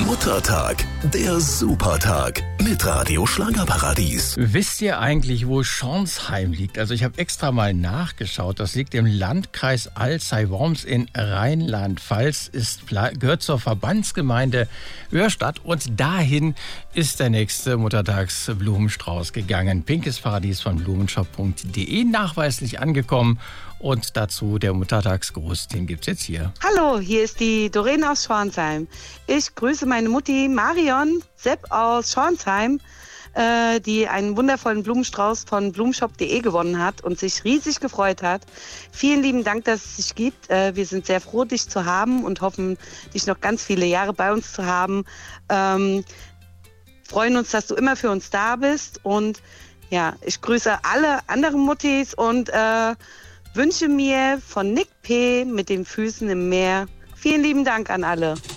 Muttertag, der Supertag mit Radio Schlagerparadies. Wisst ihr eigentlich, wo Schornsheim liegt? Also ich habe extra mal nachgeschaut. Das liegt im Landkreis Alzey-Worms in Rheinland-Pfalz, gehört zur Verbandsgemeinde Oerstadt und dahin ist der nächste Muttertagsblumenstrauß gegangen. Pinkes Paradies von blumenshop.de nachweislich angekommen. Und dazu der Muttertagsgruß, den gibt's jetzt hier. Hallo, hier ist die Doreen aus Schornsheim. Ich grüße meine Mutti Marion Sepp aus Schornsheim, die einen wundervollen Blumenstrauß von blumenshop.de gewonnen hat und sich riesig gefreut hat. Vielen lieben Dank, dass es dich gibt. Wir sind sehr froh, dich zu haben und hoffen, dich noch ganz viele Jahre bei uns zu haben. Freuen uns, dass du immer für uns da bist. Und ja, ich grüße alle anderen Muttis und wünsche mir von Nick P. mit den Füßen im Meer. Vielen lieben Dank an alle.